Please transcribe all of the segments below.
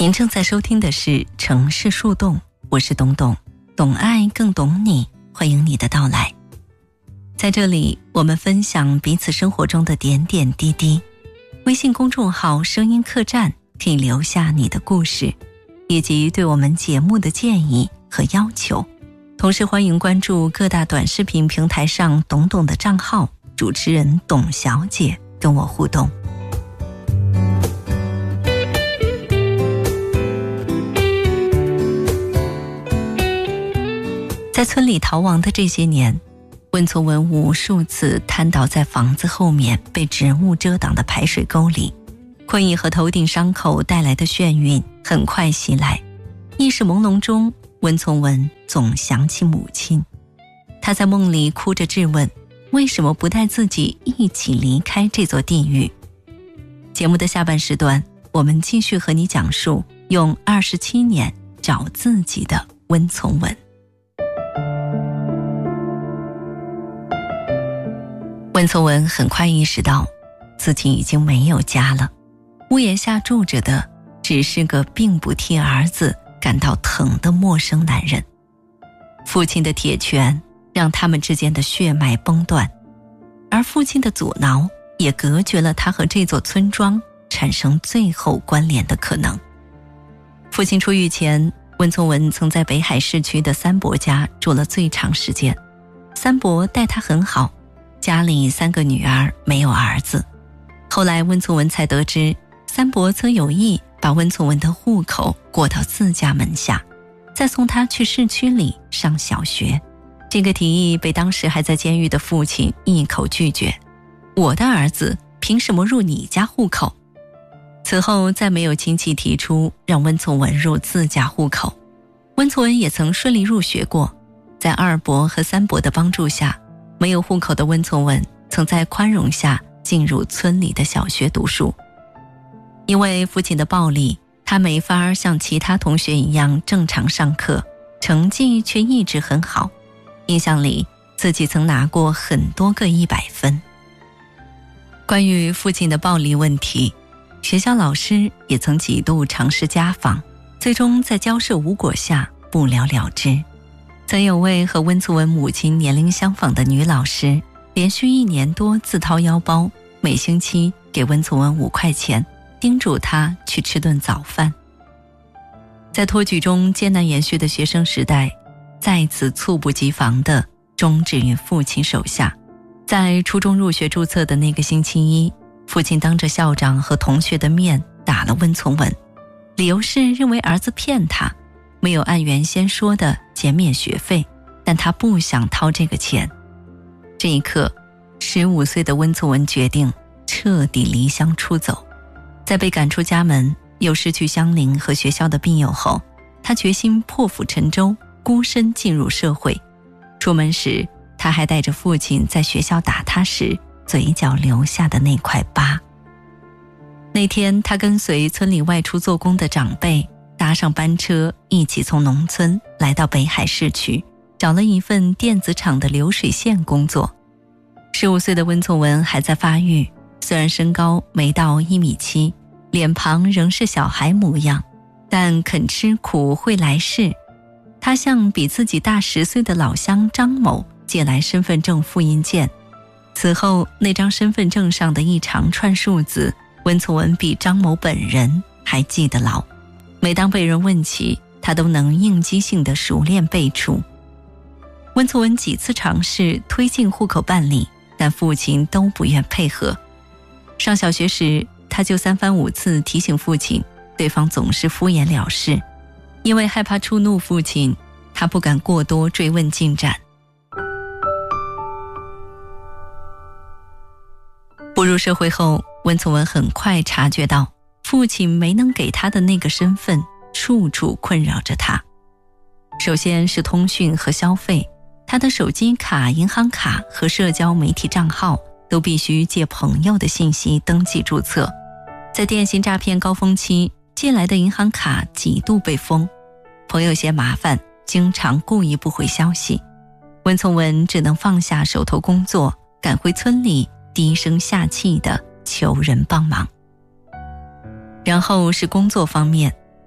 您正在收听的是城市树洞，我是董董，懂爱更懂你，欢迎你的到来。在这里，我们分享彼此生活中的点点滴滴。微信公众号声音客栈可以留下你的故事，以及对我们节目的建议和要求。同时欢迎关注各大短视频平台上董董的账号，主持人董小姐跟我互动。在村里逃亡的这些年，温从文无数次瘫倒在房子后面被植物遮挡的排水沟里，困意和头顶伤口带来的眩晕很快袭来。意识朦胧中，温从文总想起母亲，他在梦里哭着质问，为什么不带自己一起离开这座地狱？节目的下半时段，我们继续和你讲述用27年找自己的温从文。温从文很快意识到自己已经没有家了，屋檐下住着的只是个并不替儿子感到疼的陌生男人。父亲的铁拳让他们之间的血脉崩断，而父亲的阻挠也隔绝了他和这座村庄产生最后关联的可能。父亲出狱前，温从文曾在北海市区的三伯家住了最长时间。三伯待他很好，家里3个女儿，没有儿子。后来温从文才得知，三伯曾有意把温从文的户口过到自家门下，再送他去市区里上小学。这个提议被当时还在监狱的父亲一口拒绝，我的儿子凭什么入你家户口？此后再没有亲戚提出让温从文入自家户口。温从文也曾顺利入学过，在二伯和三伯的帮助下，没有户口的温从文曾在宽容下进入村里的小学读书。因为父亲的暴力，他没法像其他同学一样正常上课，成绩却一直很好。印象里自己曾拿过很多个100分。关于父亲的暴力问题，学校老师也曾几度尝试家访，最终在交涉无果下不了了之。曾有位和温从文母亲年龄相仿的女老师，连续1年多自掏腰包，每星期给温从文5块钱，叮嘱他去吃顿早饭。在托举中艰难延续的学生时代，再次猝不及防地终止于父亲手下。在初中入学注册的那个星期一，父亲当着校长和同学的面打了温从文，理由是认为儿子骗他，没有按原先说的减免学费，但他不想掏这个钱。这一刻，15岁的温从文决定彻底离乡出走。在被赶出家门，又失去乡邻和学校的庇佑后，他决心破釜沉舟，孤身进入社会。出门时，他还带着父亲在学校打他时嘴角留下的那块疤。那天，他跟随村里外出做工的长辈搭上班车，一起从农村来到北海市区，找了一份电子厂的流水线工作。15岁的温从文还在发育，虽然身高没到1.7米，脸庞仍是小孩模样，但肯吃苦会来事。他向比自己大10岁的老乡张某借来身份证复印件，此后那张身份证上的一长串数字，温从文比张某本人还记得牢。每当被人问起，他都能应激性的熟练背出。温从文几次尝试推进户口办理，但父亲都不愿配合。上小学时，他就3番5次提醒父亲，对方总是敷衍了事。因为害怕触怒父亲，他不敢过多追问进展。步入社会后，温从文很快察觉到父亲没能给他的那个身份处处困扰着他。首先是通讯和消费，他的手机卡、银行卡和社交媒体账号都必须借朋友的信息登记注册。在电信诈骗高峰期，借来的银行卡几度被封，朋友嫌麻烦，经常故意不回消息。温从文只能放下手头工作，赶回村里，低声下气地求人帮忙。然后是工作方面，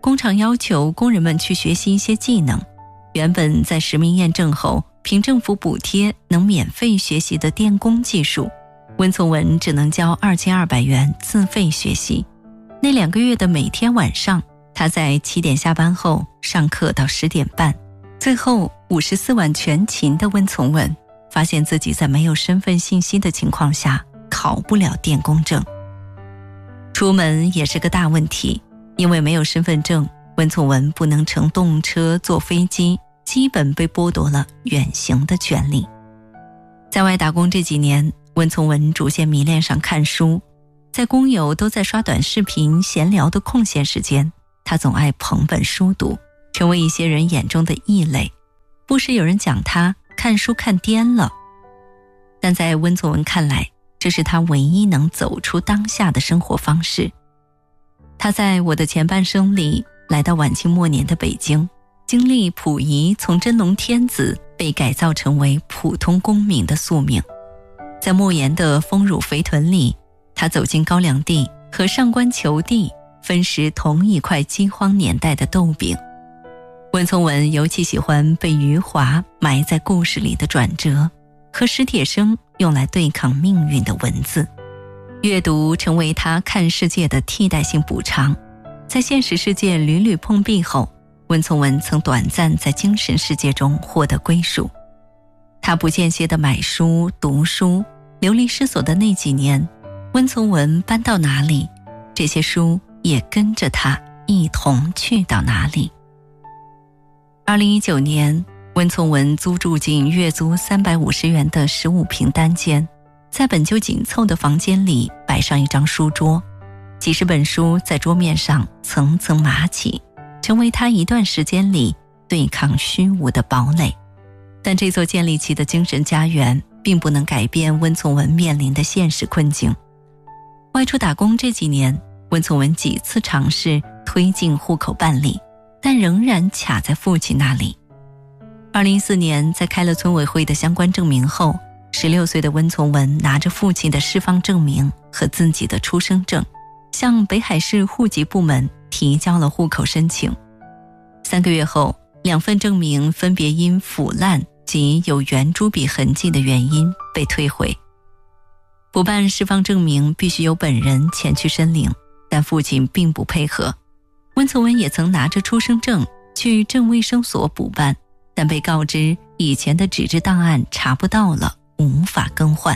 工厂要求工人们去学习一些技能。原本在实名验证后，凭政府补贴能免费学习的电工技术，温从文只能交2200元自费学习。那2个月的每天晚上，他在7点下班后上课到10点半。最后54万全勤的温从文发现自己在没有身份信息的情况下考不了电工证。出门也是个大问题，因为没有身份证，温从文不能乘动车坐飞机，基本被剥夺了远行的权利。在外打工这几年，温从文逐渐迷恋上看书。在工友都在刷短视频闲聊的空闲时间，他总爱捧本书读，成为一些人眼中的异类。不时有人讲他看书看颠了，但在温从文看来，这是他唯一能走出当下的生活方式。他在《我的前半生》里来到晚清末年的北京，经历溥仪从真龙天子被改造成为普通公民的宿命。在莫言的《丰乳肥臀》里，他走进高粱地，和上官求第分食同一块饥荒年代的豆饼。温从文尤其喜欢被余华埋在故事里的转折，和史铁生用来对抗命运的文字。阅读成为他看世界的替代性补偿。在现实世界屡屡碰壁后，温从文曾短暂在精神世界中获得归属。他不间歇地买书读书，流离失所的那几年，温从文搬到哪里，这些书也跟着他一同去到哪里。2019年，温从文租住进月租350元的15平单间，在本就紧凑的房间里摆上一张书桌，几十本书在桌面上层层码起，成为他一段时间里对抗虚无的堡垒。但这座建立起的精神家园并不能改变温从文面临的现实困境。外出打工这几年，温从文几次尝试推进户口办理，但仍然卡在父亲那里。2014年，在开了村委会的相关证明后，16岁的温从文拿着父亲的释放证明和自己的出生证，向北海市户籍部门提交了户口申请。3个月后，2份证明分别因腐烂及有圆珠笔痕迹的原因被退回。补办释放证明必须由本人前去申领，但父亲并不配合。温从文也曾拿着出生证去镇卫生所补办，但被告知以前的纸质档案查不到了，无法更换。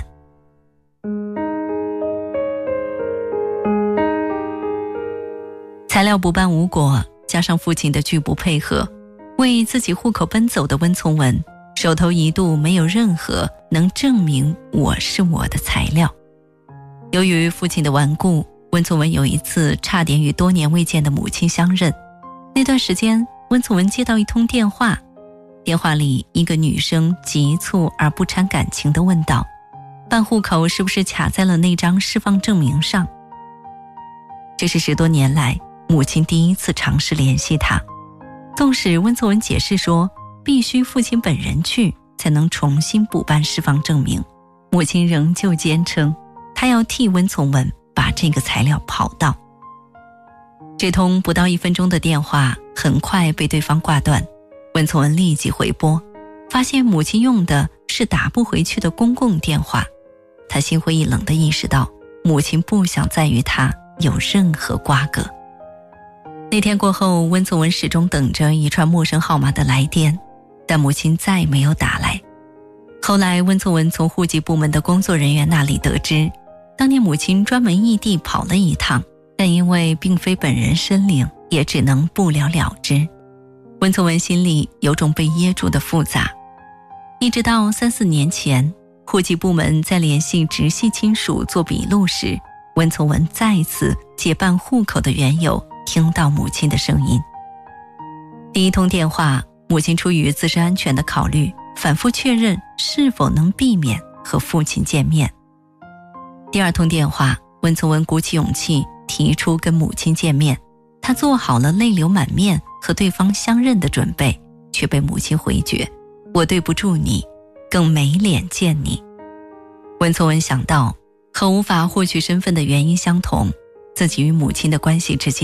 材料补办无果，加上父亲的拒不配合，为自己户口奔走的温从文手头一度没有任何能证明我是我的材料。由于父亲的顽固，温从文有一次差点与多年未见的母亲相认。那段时间，温从文接到一通电话，电话里一个女生急促而不掺感情地问道，办户口是不是卡在了那张释放证明上？这是10多年来母亲第一次尝试联系他。纵使温从文解释说必须父亲本人去才能重新补办释放证明，母亲仍旧坚称她要替温从文把这个材料跑到。这通不到1分钟的电话很快被对方挂断，温从文立即回拨，发现母亲用的是打不回去的公共电话。他心灰意冷地意识到母亲不想再与他有任何瓜葛。那天过后，温从文始终等着一串陌生号码的来电，但母亲再没有打来。后来温从文从户籍部门的工作人员那里得知，当年母亲专门异地跑了一趟，但因为并非本人申领，也只能不了了之。温从文心里有种被噎住的复杂。一直到3、4年前，户籍部门在联系直系亲属做笔录时，温从文再次借办户口的缘由听到母亲的声音。第一通电话，母亲出于自身安全的考虑，反复确认是否能避免和父亲见面。第二通电话，温从文鼓起勇气提出跟母亲见面，他做好了泪流满面和对方相认的准备，却被母亲回绝，我对不住你，更没脸见你。温从文想到和无法获取身份的原因相同，自己与母亲的关系之间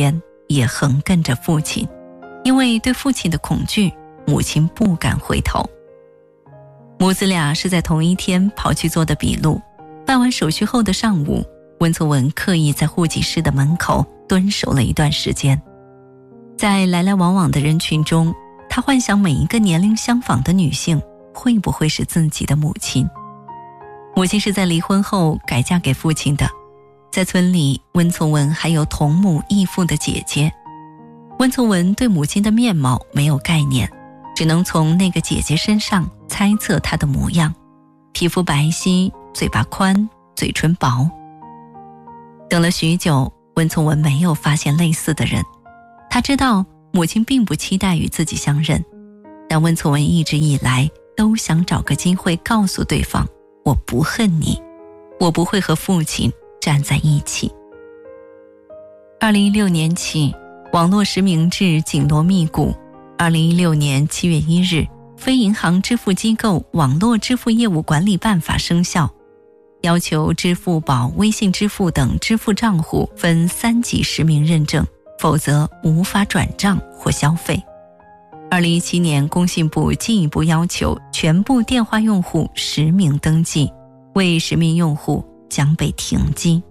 也横亘着父亲，因为对父亲的恐惧，母亲不敢回头。母子俩是在同一天跑去做的笔录。办完手续后的上午，温从文刻意在户籍室的门口蹲守了一段时间。在来来往往的人群中，他幻想每一个年龄相仿的女性会不会是自己的母亲。母亲是在离婚后改嫁给父亲的。在村里，温从文还有同母异父的姐姐。温从文对母亲的面貌没有概念，只能从那个姐姐身上猜测她的模样，皮肤白皙，嘴巴宽，嘴唇薄。等了许久，温从文没有发现类似的人。他知道母亲并不期待与自己相认，但温从文一直以来都想找个机会告诉对方，我不恨你，我不会和父亲站在一起。2016年起，网络实名制紧锣密鼓。2016年7月1日，非银行支付机构网络支付业务管理办法生效，要求支付宝、微信支付等支付账户分3级实名认证，否则无法转账或消费。2017年，工信部进一步要求全部电话用户实名登记，未实名用户将被停机。